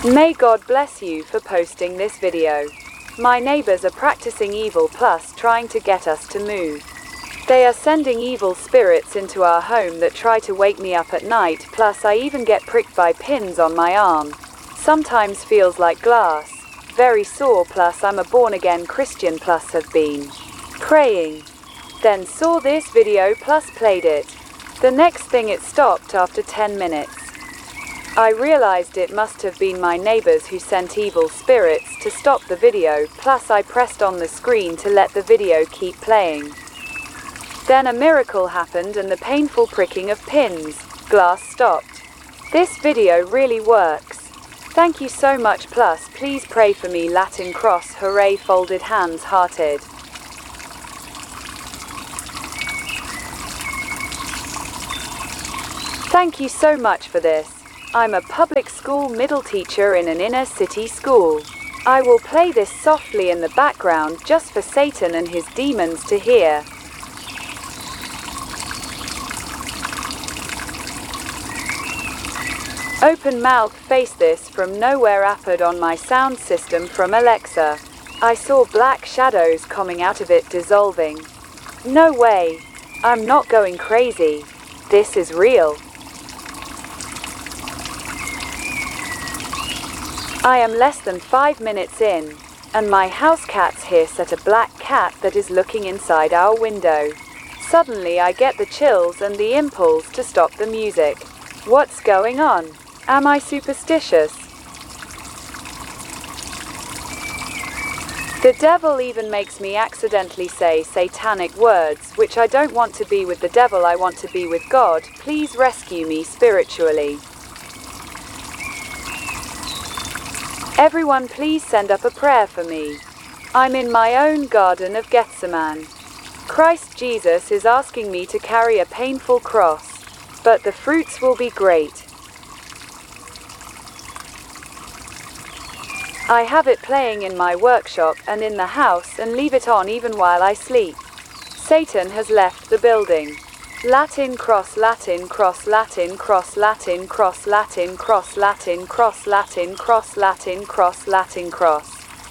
May God bless you for posting this video. My neighbors are practicing evil plus trying to get us to move. They are sending evil spirits into our home that try to wake me up at night, plus I even get pricked by pins on my arm. Sometimes feels like glass. Very sore, plus I'm a born-again Christian plus have been praying. Then saw this video plus played it. The next thing it stopped after 10 minutes. I realized it must have been my neighbors who sent evil spirits to stop the video, plus I pressed on the screen to let the video keep playing. Then a miracle happened and the painful pricking of pins, glass stopped. This video really works. Thank you so much, plus please pray for me. Latin cross, hooray, folded hands, hearted. Thank you so much for this. I'm a public school middle teacher in an inner city school. I will play this softly in the background just for Satan and his demons to hear. Open mouth face this from nowhere appeared on my sound system from Alexa. I saw black shadows coming out of it dissolving. No way. I'm not going crazy. This is real. I am less than 5 minutes in, and my house cats here set a black cat that is looking inside our window. Suddenly I get the chills and the impulse to stop the music. What's going on? Am I superstitious? The devil even makes me accidentally say satanic words, which I don't want to be with the devil, I want to be with God. Please rescue me spiritually. Everyone please send up a prayer for me. I'm in my own Garden of Gethsemane. Christ Jesus is asking me to carry a painful cross, but the fruits will be great. I have it playing in my workshop and in the house and leave it on even while I sleep. Satan has left the building. Latin cross, Latin cross, Latin cross, Latin cross, Latin cross, Latin cross, Latin cross, Latin cross, Latin cross.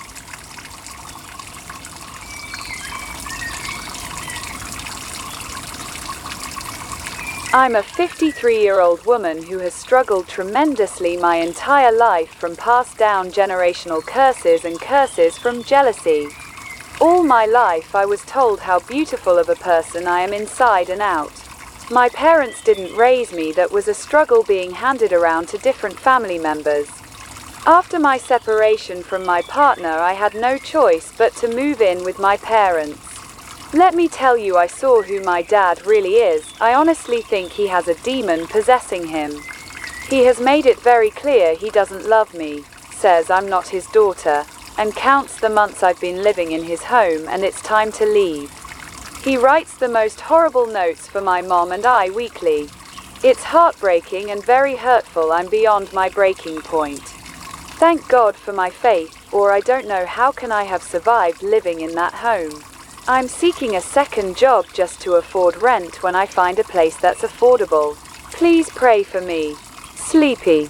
I'm a 53-year-old woman who has struggled tremendously my entire life from passed down generational curses and curses from jealousy. All my life I was told how beautiful of a person I am inside and out. My parents didn't raise me, that was a struggle being handed around to different family members. After my separation from my partner I had no choice but to move in with my parents. Let me tell you, I saw who my dad really is. I honestly think he has a demon possessing him. He has made it very clear he doesn't love me, says I'm not his daughter, and counts the months I've been living in his home and it's time to leave. He writes the most horrible notes for my mom and I weekly. It's heartbreaking and very hurtful. I'm beyond my breaking point. Thank God for my faith, or I don't know how can I have survived living in that home. I'm seeking a second job just to afford rent when I find a place that's affordable. Please pray for me. Sleepy.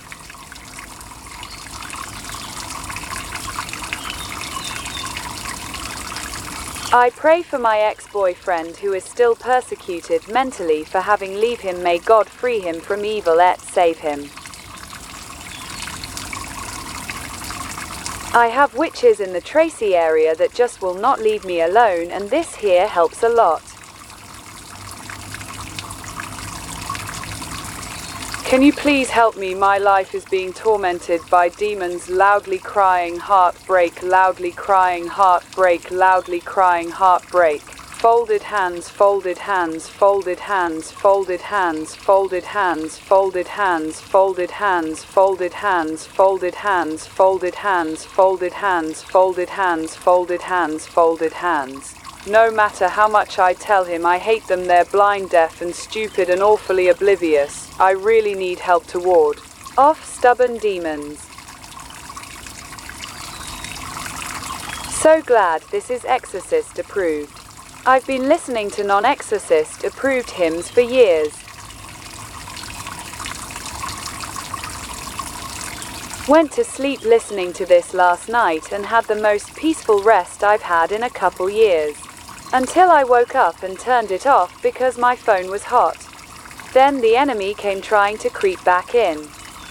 I pray for my ex-boyfriend who is still persecuted mentally for having leave him. May God free him from evil et save him. I have witches in the Tracy area that just will not leave me alone, and this here helps a lot. Can you please help me? My life is being tormented by demons, loudly crying heartbreak, loudly crying heartbreak, loudly crying heartbreak. Folded hands, folded hands, folded hands, folded hands, folded hands, folded hands, folded hands, folded hands, folded hands, folded hands, folded hands, folded hands, folded hands, folded hands. No matter how much I tell him I hate them, they're blind, deaf and stupid and awfully oblivious. I really need help to ward off stubborn demons. So glad this is Exorcist approved. I've been listening to non-Exorcist approved hymns for years. Went to sleep listening to this last night and had the most peaceful rest I've had in a couple years. Until I woke up and turned it off because my phone was hot. Then the enemy came trying to creep back in.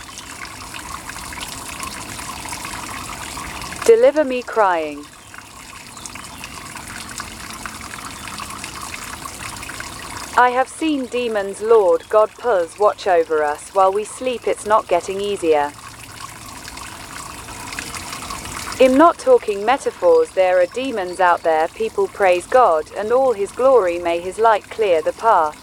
Deliver me crying. I have seen demons. Lord God, please watch over us while we sleep. It's not getting easier. I'm not talking metaphors. There are demons out there. People praise God and all His glory. May His light clear the path.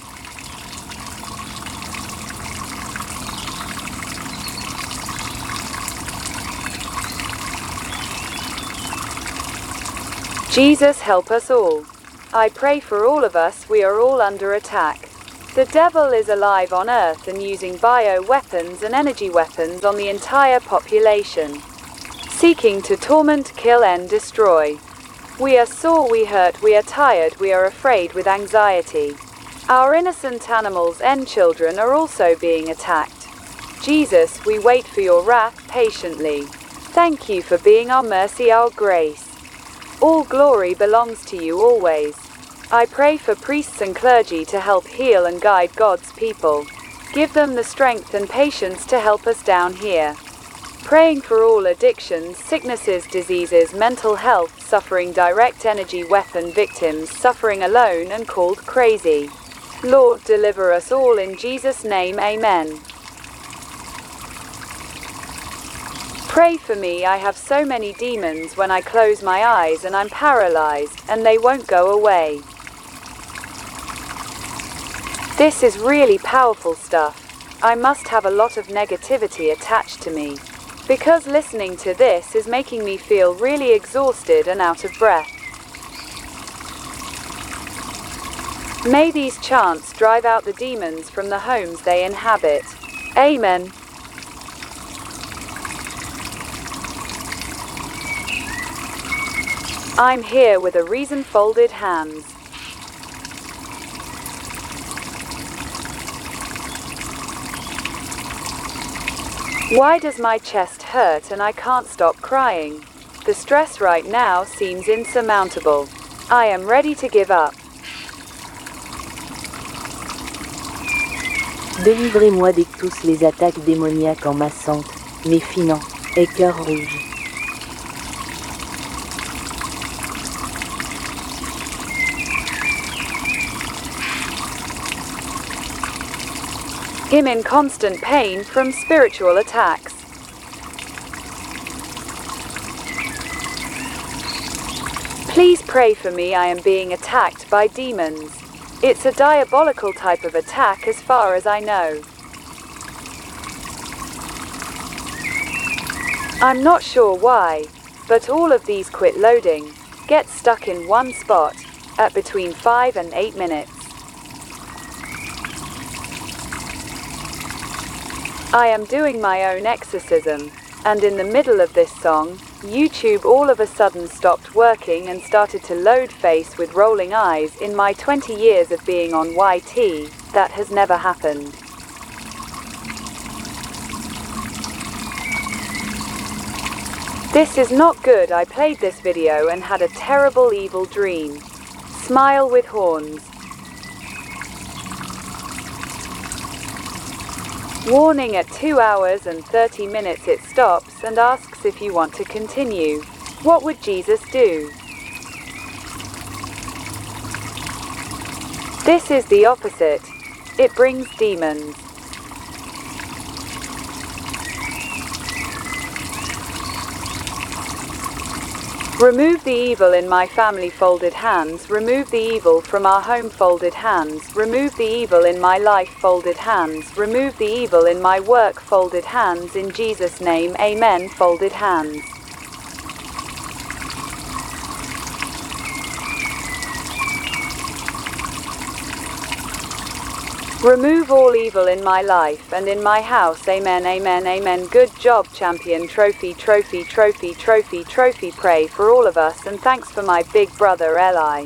Jesus, help us all. I pray for all of us. We are all under attack. The devil is alive on earth and using bio-weapons and energy weapons on the entire population, seeking to torment, kill and destroy. We are sore, we hurt, we are tired, we are afraid with anxiety. Our innocent animals and children are also being attacked. Jesus, we wait for your wrath patiently. Thank you for being our mercy, our grace. All glory belongs to you always. I pray for priests and clergy to help heal and guide God's people. Give them the strength and patience to help us down here. Praying for all addictions, sicknesses, diseases, mental health, suffering, direct energy weapon victims, suffering alone and called crazy. Lord, deliver us all in Jesus' name, amen. Pray for me. I have so many demons when I close my eyes and I'm paralyzed, and they won't go away. This is really powerful stuff. I must have a lot of negativity attached to me, because listening to this is making me feel really exhausted and out of breath. May these chants drive out the demons from the homes they inhabit. Amen. I'm here with a reason. Folded hands. Why does my chest hurt and I can't stop crying? The stress right now seems insurmountable. I am ready to give up. Délivrez-moi de tous les attaques démoniaques en masse sainte, mes finances, et cœur rouge. I'm in constant pain from spiritual attacks. Please pray for me. I am being attacked by demons. It's a diabolical type of attack as far as I know. I'm not sure why, but all of these quit loading, get stuck in one spot, at between 5 and 8 minutes. I am doing my own exorcism, and in the middle of this song, YouTube all of a sudden stopped working and started to load face with rolling eyes. In my 20 years of being on YT, that has never happened. This is not good. I played this video and had a terrible evil dream. Smile with horns. Warning, at 2 hours and 30 minutes it stops and asks if you want to continue. What would Jesus do? This is the opposite. It brings demons. Remove the evil in my family. Folded hands. Remove the evil from our home. Folded hands. Remove the evil in my life. Folded hands. Remove the evil in my work. Folded hands. In Jesus' name, amen. Folded hands. Remove all evil in my life and in my house. Amen, amen, amen. Good job, champion. Trophy, trophy, trophy, trophy, trophy. Pray for all of us and thanks for my big brother Eli.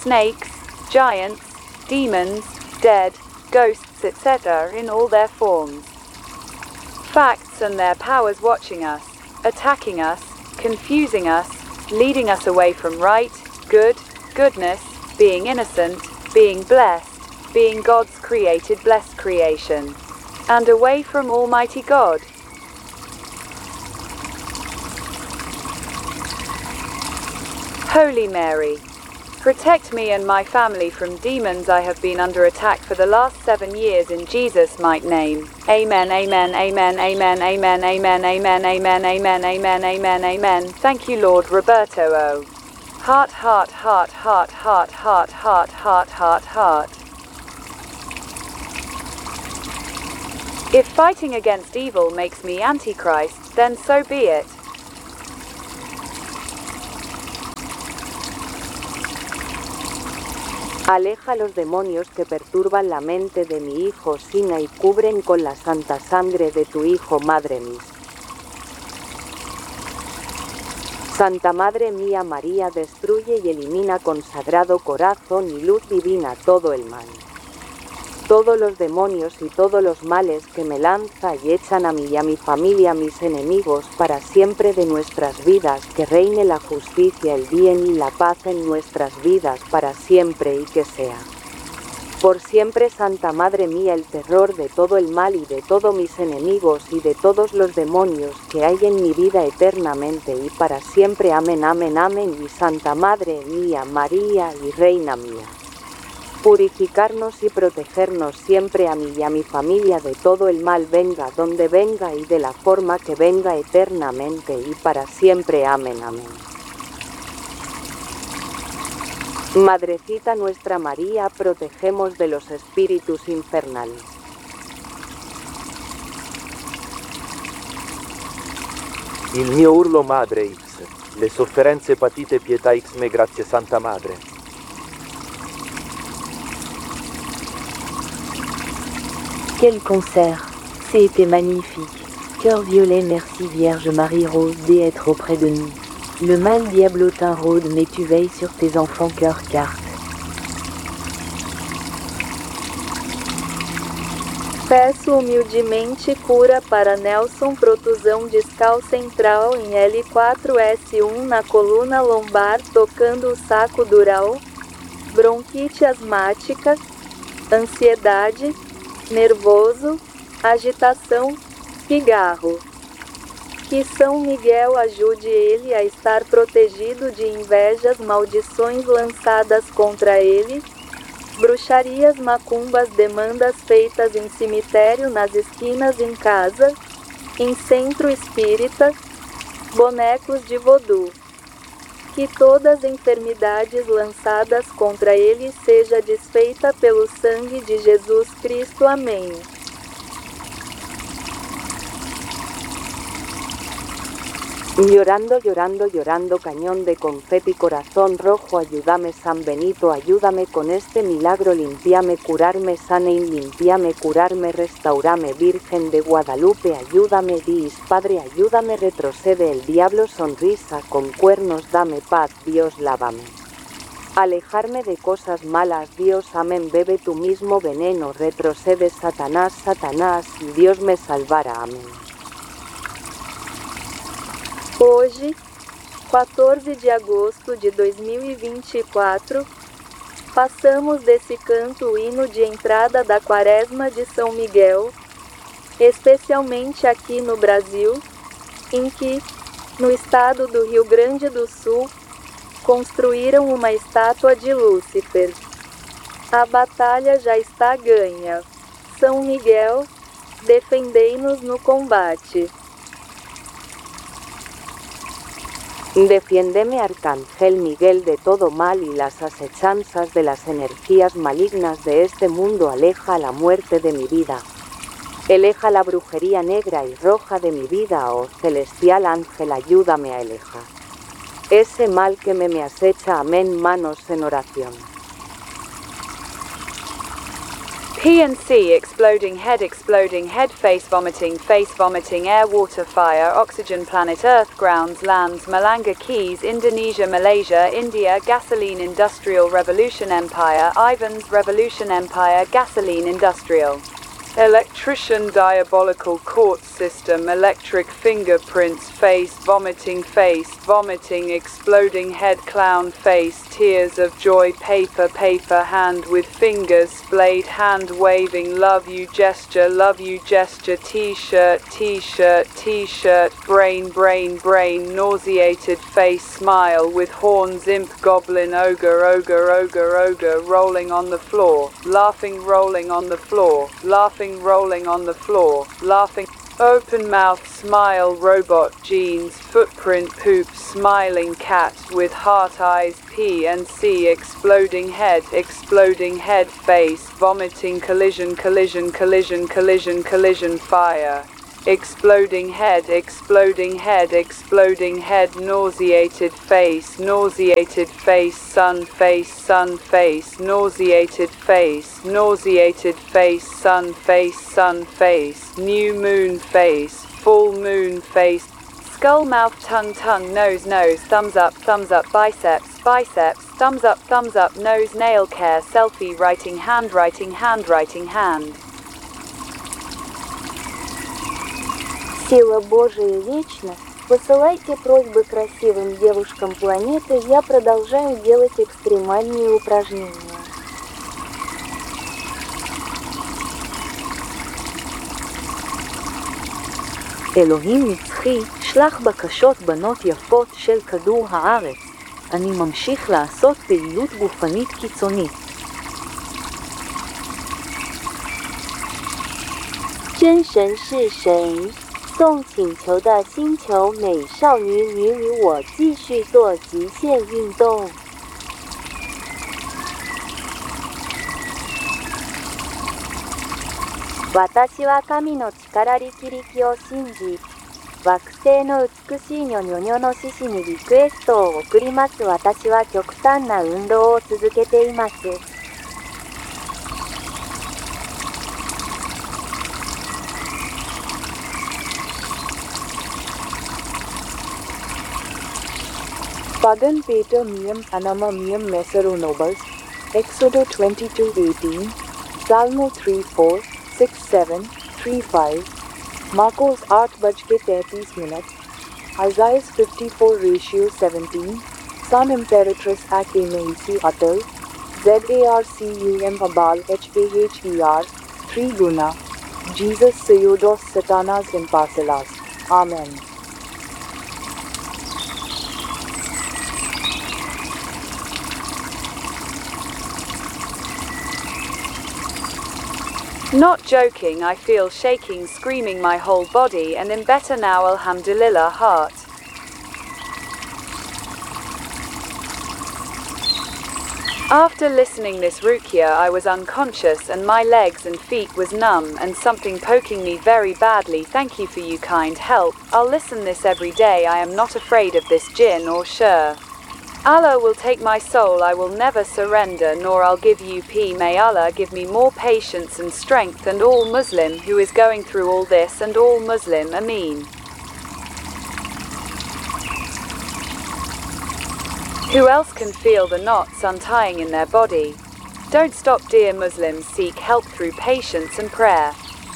snakes, giants, demons, dead, ghosts, etc. in all their forms. Facts and their powers watching us, attacking us, confusing us, leading us away from right, good, goodness, being innocent, being blessed, being God's created blessed creation, and away from Almighty God. Holy Mary, protect me and my family from demons. I have been under attack for the last 7 years in Jesus' mighty name. Amen, amen, amen, amen, amen, amen, amen, amen, amen, amen, amen, amen. Thank you, Lord. Roberto O. Heart, heart, heart, heart, heart, heart, heart, heart, heart, heart. If fighting against evil makes me Antichrist, then so be it. Aleja los demonios que perturban la mente de mi hijo Sina y cubren con la santa sangre de tu Hijo, Madre mía. Santa Madre mía María, destruye y elimina con sagrado corazón y luz divina todo el mal. Todos los demonios y todos los males que me lanza y echan a mí y a mi familia, mis enemigos, para siempre de nuestras vidas, que reine la justicia, el bien y la paz en nuestras vidas para siempre y que sea por siempre, Santa Madre mía, el terror de todo el mal y de todos mis enemigos y de todos los demonios que hay en mi vida eternamente y para siempre. Amén, amén, amén. Y Santa Madre mía, María y Reina mía, purificarnos y protegernos siempre a mí y a mi familia de todo el mal, venga donde venga y de la forma que venga eternamente y para siempre. Amén, amén. Madrecita nuestra María, protegemos de los espíritus infernales. Il mio urlo Madre X, le sofferenze patite pietà X me grazie Santa Madre. Quel concert! C'était magnifique. Cœur violet, merci Vierge Marie Rose d'être auprès de nous. Le mal diablotin rôde, mais tu veilles sur tes enfants, cœur carte. Peço humildemente cura para Nelson, protusão discal central em L4-S1 na coluna lombar, tocando o saco dural, bronquite asmática, ansiedade, nervoso, agitação, pigarro. Que São Miguel ajude ele a estar protegido de invejas, maldições lançadas contra ele, bruxarias, macumbas, demandas feitas em cemitério, nas esquinas, em casa, em centro espírita, bonecos de vodú. Que todas as enfermidades lançadas contra ele seja desfeita pelo sangue de Jesus Cristo. Amém. Llorando, llorando, llorando, cañón de confeti, corazón rojo, ayúdame San Benito, ayúdame con este milagro, limpiame, curarme, sane y limpiame, curarme, restaurame, Virgen de Guadalupe, ayúdame, Dios Padre, ayúdame, retrocede el diablo, sonrisa, con cuernos, dame paz, Dios, lávame. Alejarme de cosas malas, Dios, amén, bebe tu mismo veneno, retrocede Satanás, Satanás, y Dios me salvará, amén. Hoje, 14 de agosto de 2024, passamos desse canto o hino de entrada da Quaresma de São Miguel, especialmente aqui no Brasil, em que, no estado do Rio Grande do Sul, construíram uma estátua de Lúcifer. A batalha já está ganha. São Miguel, defendei-nos no combate. Defiéndeme, Arcángel Miguel, de todo mal y las asechanzas de las energías malignas de este mundo. Aleja la muerte de mi vida. Aleja la brujería negra y roja de mi vida, oh celestial ángel, ayúdame a alejar ese mal que me acecha. Amén. Manos en oración. P and C, exploding head, face vomiting, air, water, fire, oxygen, planet, earth, grounds, lands, Malanga Keys, Indonesia, Malaysia, India, gasoline, industrial revolution, empire, Ivan's revolution, empire, gasoline, industrial. Electrician, diabolical court system, electric fingerprints, face vomiting, exploding head, clown face, tears of joy, paper, hand with fingers splayed, hand waving, love you gesture, t-shirt, brain, nauseated face, smile with horns, imp, goblin, ogre, rolling on the floor, laughing, rolling on the floor, rolling on the floor, laughing, open mouth, smile, robot, jeans, footprint, poop, smiling cat with heart eyes, P and C, exploding head, face, vomiting, collision, fire. Exploding head, nauseated face, sun face, nauseated face, sun face, new moon face, full moon face, skull, mouth, tongue, nose, thumbs up, biceps, thumbs up, nose, nail care, selfie, writing, handwriting, hand. Сила Божия вечна. Посылайте просьбы красивым девушкам планеты. Я продолжаю делать экстремальные упражнения. אלוהים נצחי, שלח בקשות בנות יפות של כדור הארץ. אני ממשיך לעשות פעילות גופנית קיצונית. 真神是谁？送请求的星球美少女，你与我继续做极限运动。私は神の力力を信じ、惑星の美しいニョニョニョの獅子にリクエストを送ります。私は極端な運動を続けています。 Pagan Pater Meum Anama Meum Mesero Nobles, Exodo 22:18, Salmo 3:4, 6:7, 3:5, Marcos 8:33, Isaiah 54:17, Sun Imperatrice Ac Meisi Atal, ZARCUM Abal HAHER, 3 Guna, Jesus Seodos Satanas Imparcelas. Amen. Not joking, I feel shaking, screaming my whole body, and am better now, alhamdulillah, heart. After listening this ruqya, I was unconscious and my legs and feet was numb and something poking me very badly. Thank you for you kind help. I'll listen this every day. I am not afraid of this jinn or shur. Allah will take my soul, I will never surrender, nor I'll give you P. May Allah give me more patience and strength, and all Muslim who is going through all this, and all Muslim, Ameen. Who else can feel the knots untying in their body? Don't stop, dear Muslims, seek help through patience and prayer.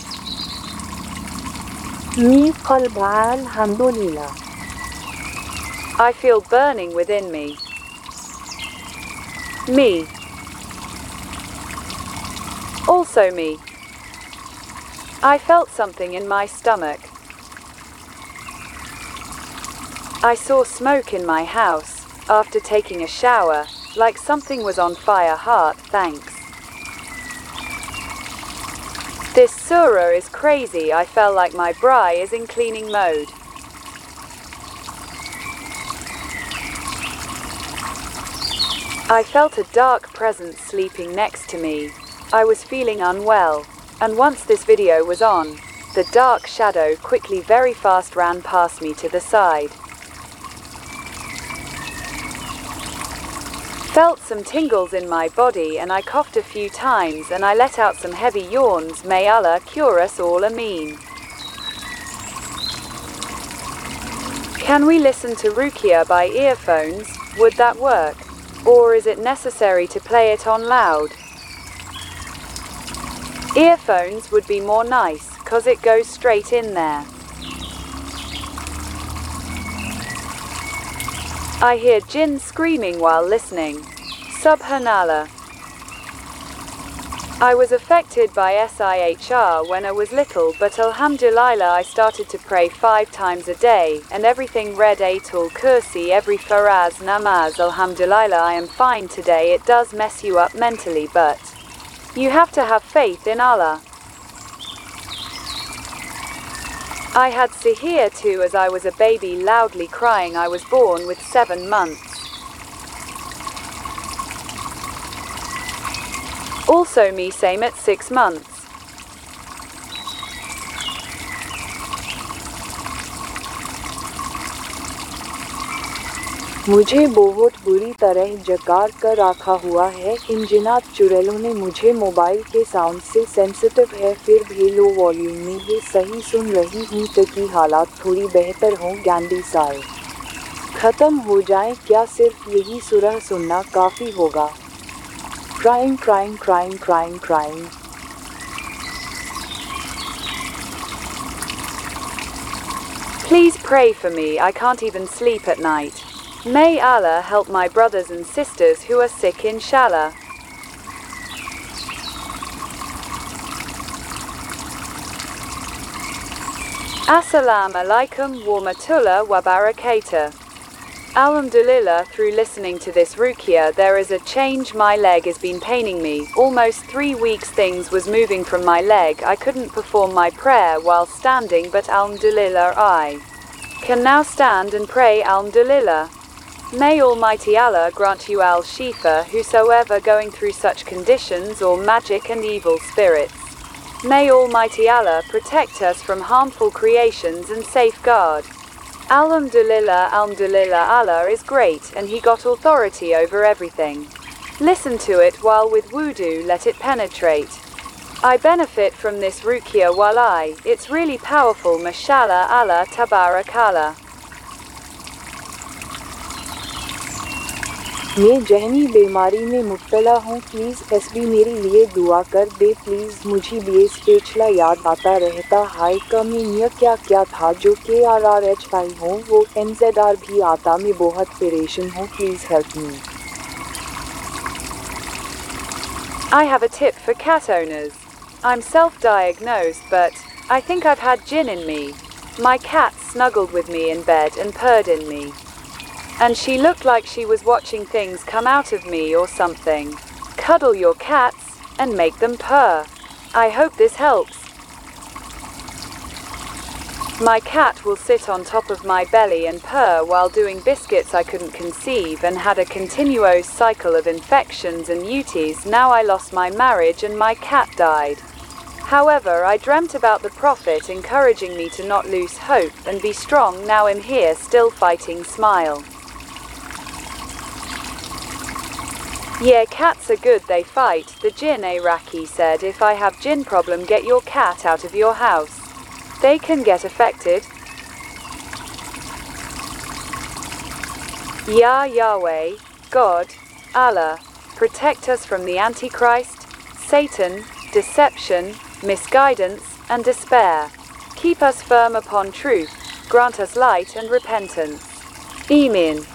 Mi qalba alhamdulillah. I feel burning within me. Me. Also me. I felt something in my stomach. I saw smoke in my house, after taking a shower, like something was on fire. Heart, thanks. This surah is crazy. I felt like my bra is in cleaning mode. I felt a dark presence sleeping next to me. I was feeling unwell, and once this video was on, the dark shadow quickly very fast ran past me to the side. Felt some tingles in my body and I coughed a few times and I let out some heavy yawns. May Allah cure us all, Ameen. Can we listen to Ruqya by earphones? Would that work? Or is it necessary to play it on loud? Earphones would be more nice, 'cause it goes straight in there. I hear jinn screaming while listening. Subhanallah. I was affected by SIHR when I was little, but alhamdulillah I started to pray 5 times a day, and everything read Ayatul Kursi every faraz namaz. Alhamdulillah I am fine today. It does mess you up mentally, but you have to have faith in Allah. I had sihir too as I was a baby, loudly crying. I was born with 7 months. Also me same at 6 months. मुझे बहुत बुरी तरह जकार कर रखा हुआ है। इन जिन्नात चुड़ैलों ने मुझे मोबाइल के साउंड से सेंसिटिव है, फिर भी लो वॉल्यूम में ये सही सुन रही हूँ ताकि हालात थोड़ी बेहतर हों। गैंडी साल ख़त्म हो जाए, क्या सिर्फ यही सुरह सुनना काफ़ी होगा? Crying, crying, crying, crying, crying. Please pray for me, I can't even sleep at night. May Allah help my brothers and sisters who are sick, inshallah. Assalamu alaikum wa rahmatullah wa barakatuh. Alhamdulillah, through listening to this ruqya there is a change. My leg has been paining me. Almost 3 weeks things was moving from my leg. I couldn't perform my prayer while standing, but alhamdulillah I can now stand and pray. Alhamdulillah. May Almighty Allah grant you al-Shifa, whosoever going through such conditions or magic and evil spirits. May Almighty Allah protect us from harmful creations and safeguard. Alhamdulillah, alhamdulillah, Allah is great and He got authority over everything. Listen to it while with wudu, let it penetrate. I benefit from this ruqya walai, it's really powerful. Mashallah, Allah tabarakallah. मैं जहनी बीमारी में मुब्तला हूँ, please SB मेरे लिए दुआ कर दे please. मुझे बेस पेचला याद आता रहता। हाय कमीनिया क्या क्या था जो के RRH5 हो, वो NZR भी आता। मैं बहुत परेशान हूँ, please help me. I have a tip for cat owners. I'm self-diagnosed, but I think I've had jinn in me. My cat snuggled with me in bed and purred in me. And she looked like she was watching things come out of me or something. Cuddle your cats and make them purr. I hope this helps. My cat will sit on top of my belly and purr while doing biscuits. I couldn't conceive and had a continuous cycle of infections and UTIs. Now I lost my marriage and my cat died. However, I dreamt about the Prophet encouraging me to not lose hope and be strong. Now I'm here still fighting. Smile. Yeah, cats are good, they fight. The jinn Iraqi said if I have jinn problem, get your cat out of your house. They can get affected. Ya Yahweh, God, Allah, protect us from the Antichrist, Satan, deception, misguidance, and despair. Keep us firm upon truth, grant us light and repentance. Amen.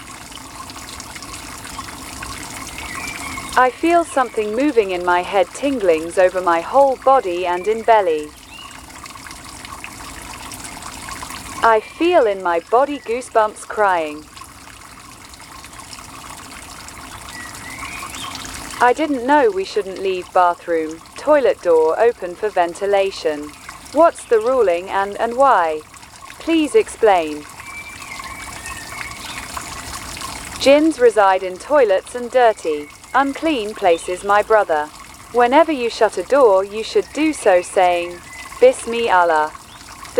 I feel something moving in my head, tinglings over my whole body and in belly. I feel in my body goosebumps, crying. I didn't know we shouldn't leave bathroom, toilet door open for ventilation. What's the ruling and why? Please explain. Jinns reside in toilets and dirty, unclean places, my brother. Whenever you shut a door, you should do so saying, Bismi Allah.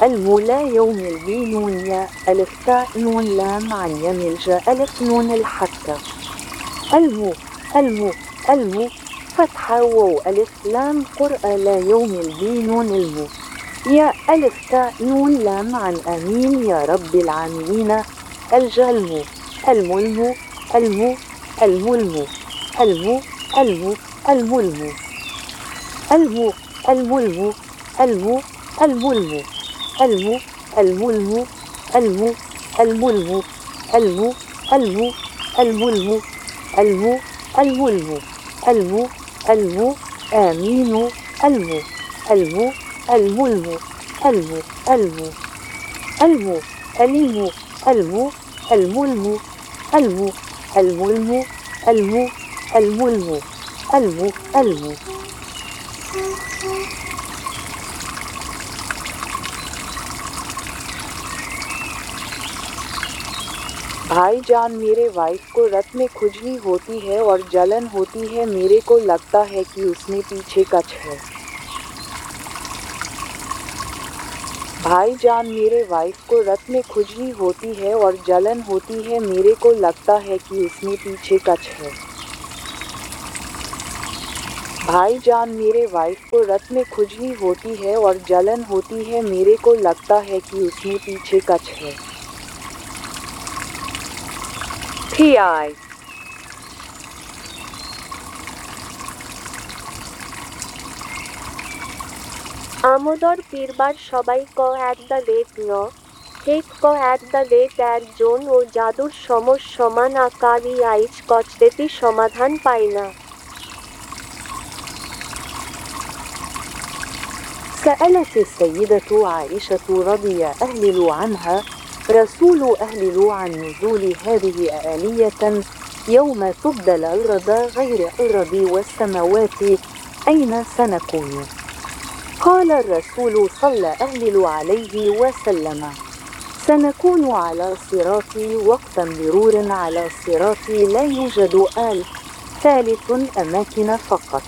المو لا يوم البي نون يا ألف تاء نون لام عن يمل جاء ألف نون الحكة المو فتحة واو ألف لام قرأ لا يوم البي نون المو يا ألف تاء نون لام عن أمين يا رب العالمين الجلمو الملمو المو الملمو المو المو الملمو المو الملمو المو الملمو المو الملمو المو الملمو المو المو الملمو المو الملمو المو المو آمين المو المو الملمو المو المو المو المو المو الملمو المو الملمو المو الملمو المو المو भाईजान मेरे wife को रत में खुजली होती है और जलन होती है, मेरे को लगता है कि उसमें पीछे कच है। भाईजान मेरे वाइफ को रत में खुजली होती है और जलन होती है, मेरे को लगता है कि उसमें पीछे कच है। भाईजान मेरे वाइफ को रत में खुजली होती है और जलन होती है, मेरे को लगता है कि उसमें पीछे कच है। PI আমোদর পীরবার সবাই @ন হেক @1 ও জাদুর সমান আকারি আইচ কচরেতি সমাধান পায় না। سألت السيدة عائشة رضي أهلل عنها رسول أهلل عن نزول هذه آلية يوم تبدل الأرض غير الأرض والسماوات أين سنكون؟ قال الرسول صلى أهلل عليه وسلم سنكون على الصراط وقت مرور على الصراط لا يوجد ثالث أماكن فقط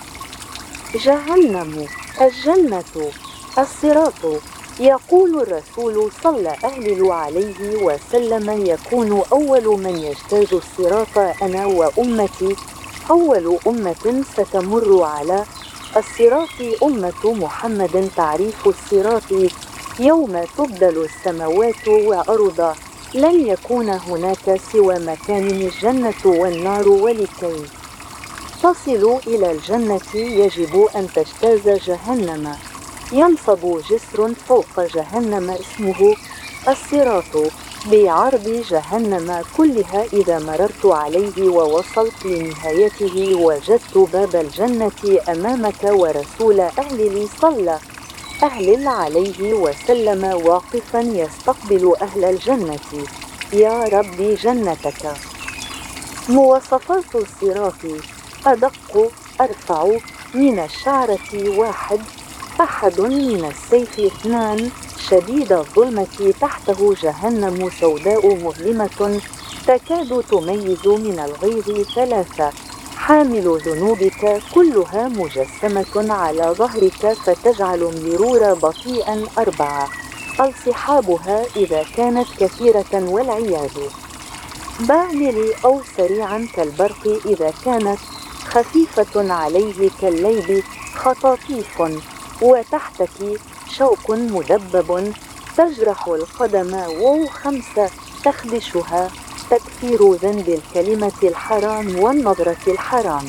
جهنم الجنة الصراط. يقول الرسول صلى أهلل عليه وسلم يكون أول من يجتاز الصراط أنا وأمتي، أول أمة ستمر على الصراط أمة محمد. تعريف الصراط يوم تبدل السماوات وأرض لن يكون هناك سوى مكان الجنة والنار، ولكي تصلوا إلى الجنة يجب أن تجتاز جهنم. ينصب جسر فوق جهنم اسمه الصراط بعرض جهنم كلها. إذا مررت عليه ووصلت لنهايته وجدت باب الجنة أمامك ورسول أهلل صلى أهلل عليه وسلم واقفا يستقبل أهل الجنة. يا ربي جنتك. مواصفات الصراط: أدق، أرفع من الشعرة 1، أحد من السيف 2، شديد الظلمة تحته جهنم سوداء مظلمة تكاد تميز من الغيظ 3، حامل ذنوبك كلها مجسمة على ظهرك فتجعل المرور بطيئا 4، الصحابها إذا كانت كثيرة والعياذ بالغ أو سريعا كالبرق إذا كانت خفيفة عليه كالليل خطاطيف، وتحتك شوك مدبب تجرح القدم 5، تخدشها تكفير ذنب الكلمة الحرام والنظرة الحرام.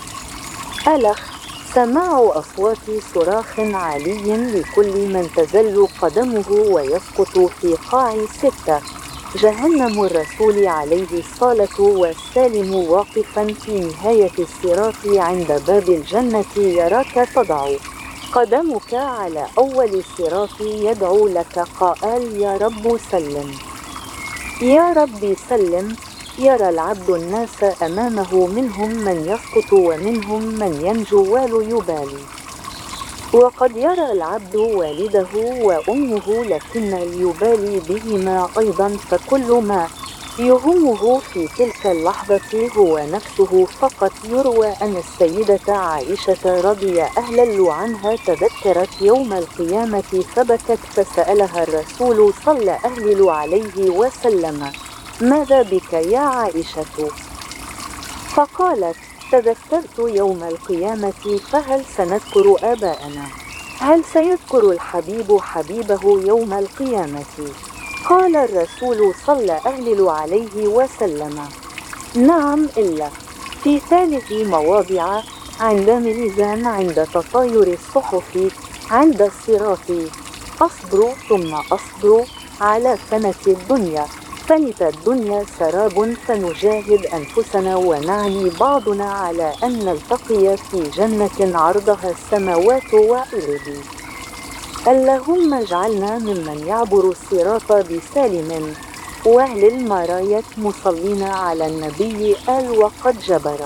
ألخ سماع أصوات صراخ عالي لكل من تزل قدمه ويسقط في قاع 6، جهنم الرسول عليه الصلاة والسلام واقفا في نهاية الصراط عند باب الجنة يراك تضع قدمك على أول الصراط يدعو لك قائل يا رب سلم يا رب سلم. يرى العبد الناس أمامه منهم من يسقط ومنهم من ينجو ولا يبالي، وقد يرى العبد والده وأمه لكن يبالي بهما أيضا، فكل ما يهمه في تلك اللحظة هو نفسه فقط. يروى أن السيدة عائشة رضي الله عنها تذكرت يوم القيامة فبكت، فسألها الرسول صلى الله عليه وسلم: ماذا بك يا عائشة؟ فقالت: تذكرت يوم القيامة، فهل سنذكر آباءنا؟ هل سيذكر الحبيب حبيبه يوم القيامة؟ قال الرسول صلى الله عليه وسلم: نعم، إلا في ثالث مواضع: عند ميزان، عند تطاير الصحف، عند الصراط. أصبر ثم أصبر على فنة الدنيا، فنت الدنيا سراب، فنجاهد أنفسنا ونعني بعضنا على أن نلتقي في جنة عرضها السماوات والأرض. اللهم اجعلنا ممن يعبر الصراط بسالم، وأهل المراية مصلين على النبي آل وقد جبر.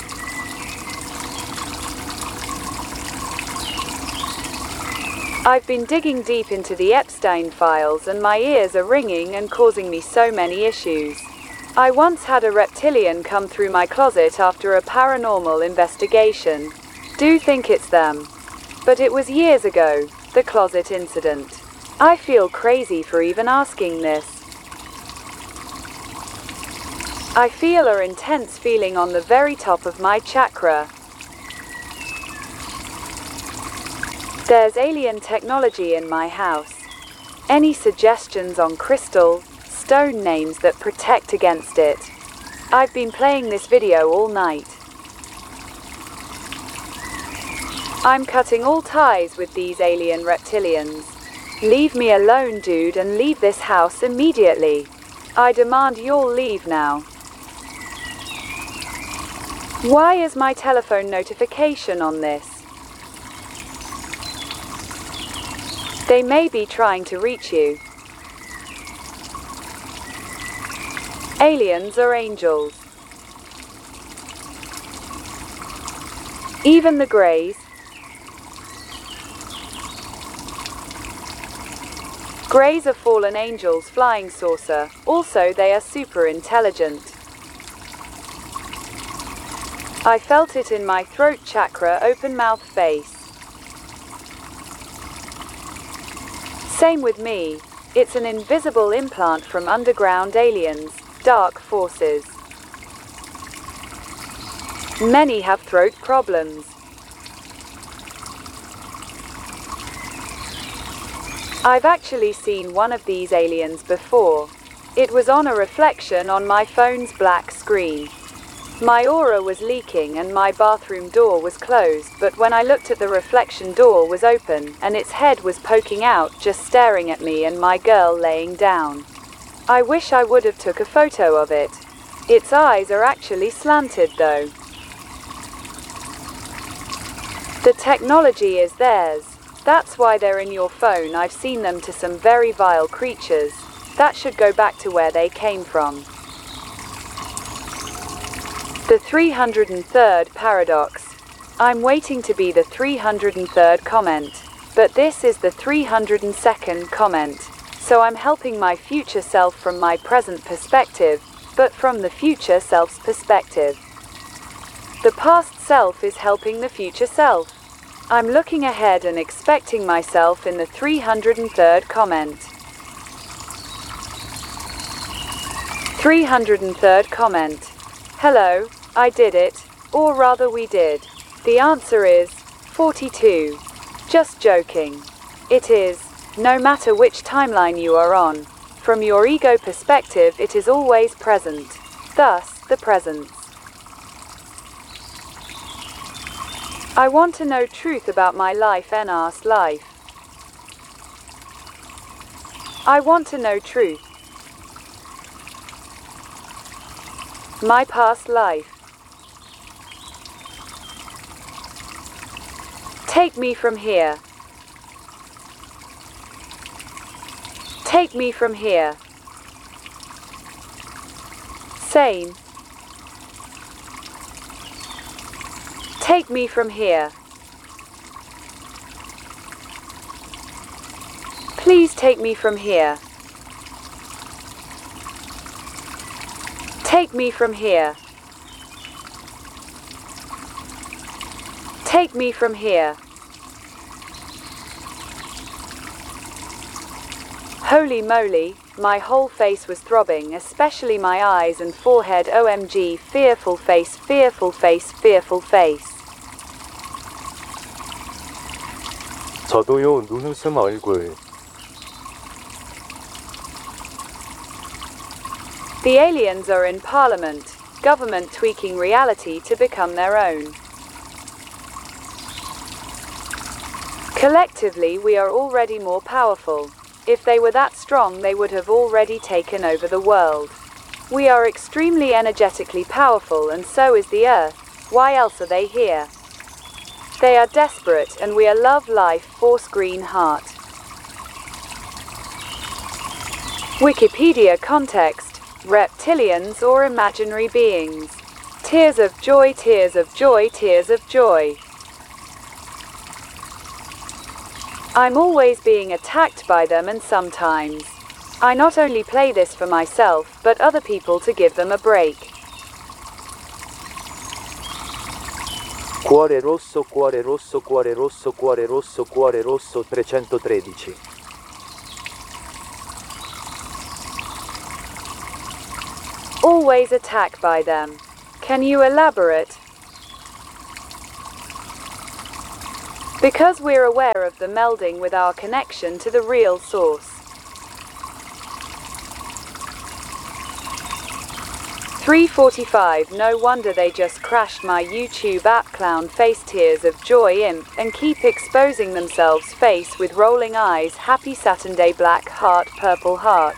I've been digging deep into the Epstein files and my ears are ringing and causing me so many issues. I once had a reptilian come through my closet after a paranormal investigation. Do think it's them. But it was years ago, the closet incident. I feel crazy for even asking this. I feel an intense feeling on the very top of my chakra. There's alien technology in my house. Any suggestions on crystal, stone names that protect against it? I've been playing this video all night. I'm cutting all ties with these alien reptilians. Leave me alone, dude, and leave this house immediately. I demand you'll leave now. Why is my telephone notification on this? They may be trying to reach you. Aliens are angels. Even the Greys. Greys are fallen angels, flying saucer. Also, they are super intelligent. I felt it in my throat chakra, open mouth face. Same with me. It's an invisible implant from underground aliens, dark forces. Many have throat problems. I've actually seen one of these aliens before. It was on a reflection on my phone's black screen. My aura was leaking and my bathroom door was closed, but when I looked at the reflection, door was open and its head was poking out, just staring at me and my girl laying down. I wish I would have took a photo of it. Its eyes are actually slanted though. The technology is theirs. That's why they're in your phone. I've seen them to some very vile creatures. That should go back to where they came from. The 303rd paradox. I'm waiting to be the 303rd comment, but this is the 302nd comment. So I'm helping my future self from my present perspective, but from the future self's perspective. The past self is helping the future self. I'm looking ahead and expecting myself in the 303rd comment. 303rd comment. Hello, I did it, or rather we did. The answer is 42. Just joking. It is, no matter which timeline you are on. From your ego perspective, it is always present. Thus, the presence. I want to know truth about my life, NR's life. I want to know truth. My past life. Take me from here. Take me from here. Same. Take me from here. Please take me from here. Take me from here. Take me from here. Holy moly, my whole face was throbbing, especially my eyes and forehead. OMG, fearful face, fearful face, fearful face. 저도요, 눈웃음 얼굴. The aliens are in parliament, government tweaking reality to become their own. Collectively, we are already more powerful. If they were that strong, they would have already taken over the world. We are extremely energetically powerful, and so is the Earth. Why else are they here? They are desperate, and we are love, life, force, green heart. Wikipedia context: reptilians or imaginary beings. Tears of joy, tears of joy, tears of joy. I'm always being attacked by them, and sometimes I not only play this for myself, but other people to give them a break. Cuore rosso, cuore rosso, cuore rosso, cuore rosso, cuore rosso 313. Always attacked by them. Can you elaborate? Because we're aware of the melding with our connection to the real source. 3:45. No wonder they just crashed my YouTube app. Clown face, tears of joy, imp, and keep exposing themselves. Face with rolling eyes, happy Saturday, black heart, purple heart.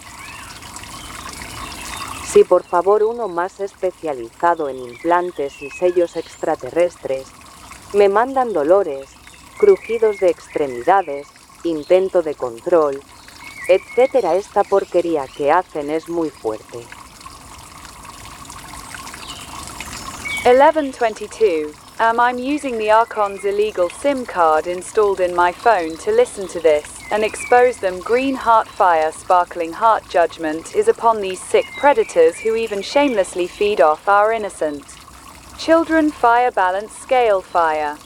Si por favor uno más especializado en implantes y sellos extraterrestres, me mandan dolores, crujidos de extremidades, intento de control, etc. Esta porquería que hacen es muy fuerte. 11:22. I'm using the Archon's illegal SIM card installed in my phone to listen to this, and expose them. Green heart, fire, sparkling heart. Judgment is upon these sick predators who even shamelessly feed off our innocent children. Fire, balance scale, fire.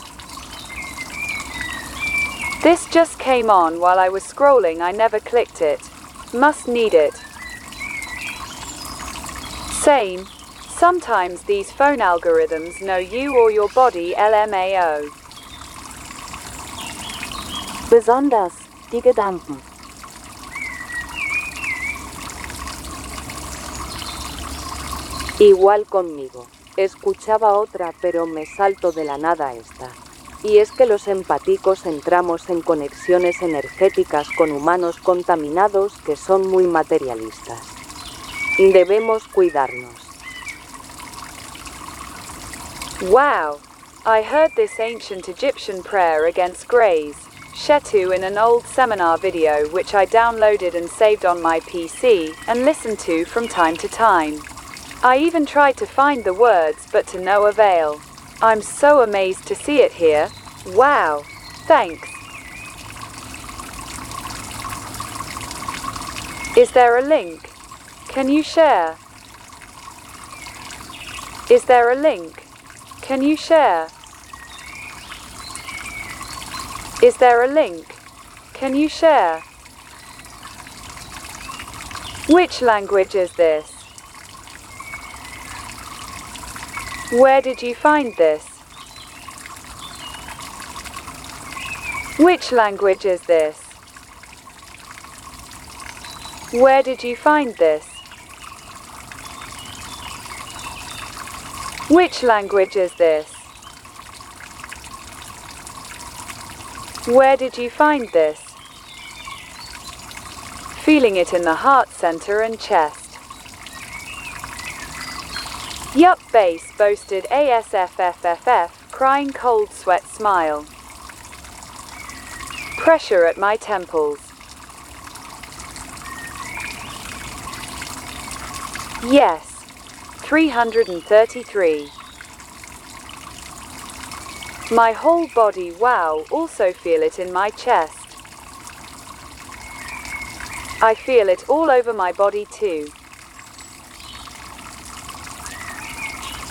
This just came on while I was scrolling. I never clicked it. Must need it. Same. Sometimes these phone algorithms know you or your body. LMAO. Besonders die Gedanken. Igual conmigo. Escuchaba otra, pero me salto de la nada esta. Y es que los empáticos entramos en conexiones energéticas con humanos contaminados que son muy materialistas. Debemos cuidarnos. Wow. I heard this ancient Egyptian prayer against Greys, Shetu in an old seminar video which I downloaded and saved on my PC and listened to from time to time. I even tried to find the words, but to no avail. I'm so amazed to see it here. Wow. Thanks. Is there a link? Can you share? Is there a link? Can you share? Is there a link? Can you share? Which language is this? Where did you find this? Which language is this? Where did you find this? Which language is this? Where did you find this? Feeling it in the heart center and chest. Yup, bass boasted ASFFFF, crying cold sweat smile. Pressure at my temples. Yes. 333. My whole body, wow, also feel it in my chest. I feel it all over my body too.